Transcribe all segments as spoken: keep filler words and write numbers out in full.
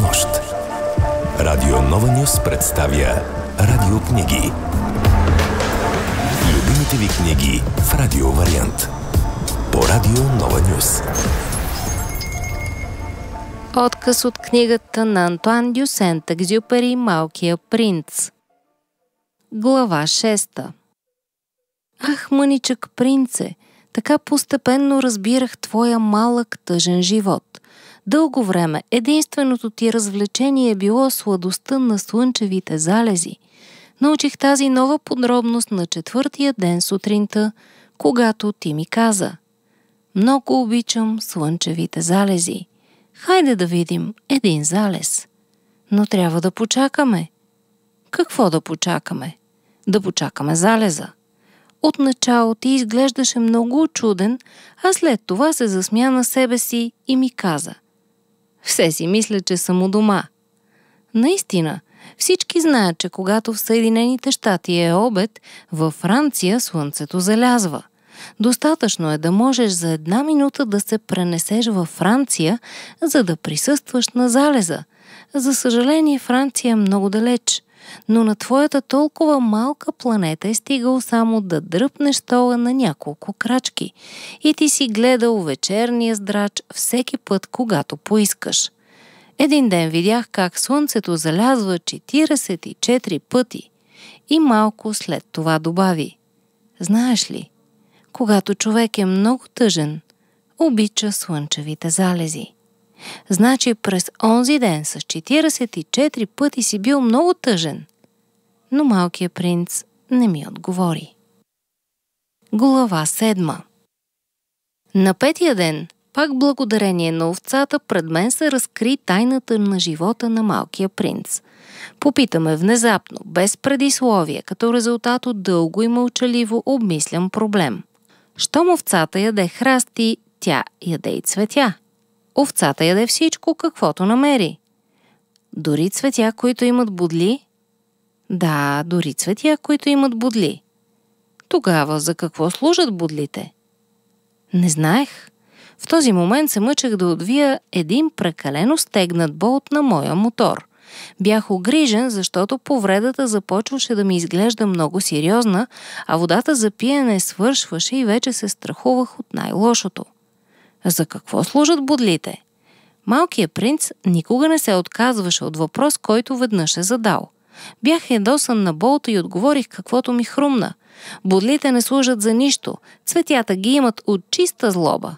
нощ. Радио Нова Нюс представя радиокниги. Любимите ви книги в радио вариант. По Радио Нова Нюс. Откъс от книгата на Антоан Дю Сент-Екзюпери «Малкия принц». Глава шеста. Ах, мъничък принце, така постепенно разбирах твоя малък тъжен живот. Дълго време единственото ти развлечение е било сладостта на слънчевите залези. Научих тази нова подробност на четвъртия ден сутринта, когато ти ми каза: много обичам слънчевите залези. Хайде да видим един залез. Но трябва да почакаме. Какво да почакаме? Да почакаме залеза. Отначало ти изглеждаше много учуден, а след това се засмя на себе си и ми каза: все си мисля, че съм у дома. Наистина, всички знаят, че когато в Съединените щати е обед, във Франция слънцето залязва. Достатъчно е да можеш за една минута да се пренесеш във Франция, за да присъстваш на залеза. За съжаление, Франция е много далеч, но на твоята толкова малка планета е стигал само да дръпнеш стола на няколко крачки и ти си гледал вечерния здрач всеки път, когато поискаш. Един ден видях как слънцето залязва четиридесет и четири пъти и малко след това добави: знаеш ли, когато човек е много тъжен, обича слънчевите залези. Значи през онзи ден с четиридесет и четири пъти си бил много тъжен. Но малкият принц не ми отговори. Глава седма. На петия ден, пак благодарение на овцата, пред мен се разкри тайната на живота на малкия принц. Попитаме внезапно, без предисловие, като резултат от дълго и мълчаливо обмислям проблем. Щом овцата яде храсти, тя яде и цветя. Овцата яде всичко, каквото намери. Дори цветя, които имат бодли? Да, дори цветя, които имат бодли. Тогава за какво служат бодлите? Не знаех. В този момент се мъчех да отвия един прекалено стегнат болт на моя мотор. Бях огрижен, защото повредата започваше да ми изглежда много сериозна, а водата за пиене свършваше и вече се страхувах от най-лошото. За какво служат бодлите? Малкият принц никога не се отказваше от въпрос, който веднъж е задал. Бях ядосан на болта и отговорих каквото ми хрумна. Бодлите не служат за нищо, цветята ги имат от чиста злоба.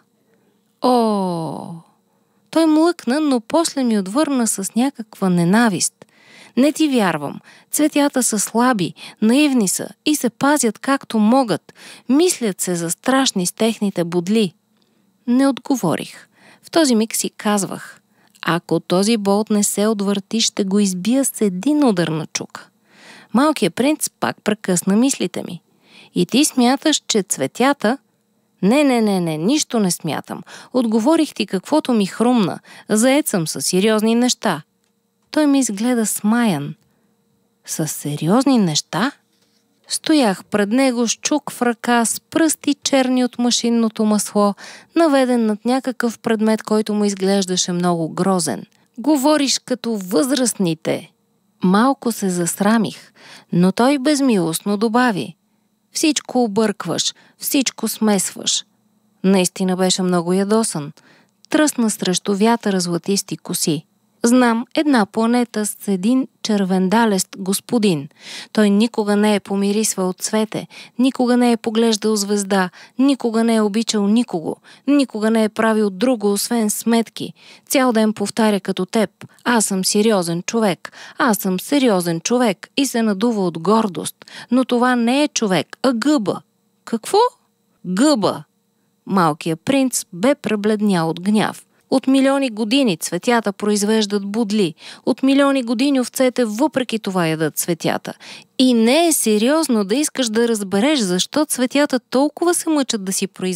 О! Той млъкна, но после ми отвърна с някаква ненавист. Не ти вярвам. Цветята са слаби, наивни са и се пазят както могат. Мислят се за страшни с техните бодли. Не отговорих. В този миг си казвах: ако този болт не се отвърти, ще го избия с един удар на чука. Малкият принц пак прекъсна мислите ми. И ти смяташ, че цветята... Не, не, не, не, нищо не смятам. Отговорих ти каквото ми хрумна. Заед съм със сериозни неща. Той ми изгледа смаян. Със сериозни неща? Стоях пред него с чук в ръка, с пръсти черни от машинното масло, наведен над някакъв предмет, който му изглеждаше много грозен. Говориш като възрастните. Малко се засрамих, но той безмилостно добави: всичко объркваш, всичко смесваш. Наистина беше много ядосан. Тръсна срещу вятъра златисти коси. Знам една планета с един червендалест господин. Той никога не е помирисвал цвете, никога не е поглеждал звезда, никога не е обичал никого, никога не е правил друго, освен сметки. Цял ден повтаря като теб: аз съм сериозен човек, аз съм сериозен човек, и се надува от гордост. Но това не е човек, а гъба. Какво? Гъба! Малкият принц бе пребледнял от гняв. От милиони години цветята произвеждат бодли. От милиони години овцете въпреки това ядат цветята. И не е сериозно да искаш да разбереш защо цветята толкова се мъчат да си произвеждат